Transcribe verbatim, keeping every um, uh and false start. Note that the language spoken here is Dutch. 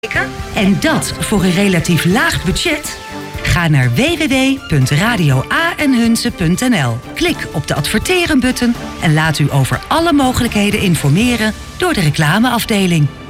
En dat voor een relatief laag budget? Ga naar w w w punt radio a en hunze punt n l. Klik op de adverteren-button en laat u over alle mogelijkheden informeren door de reclameafdeling.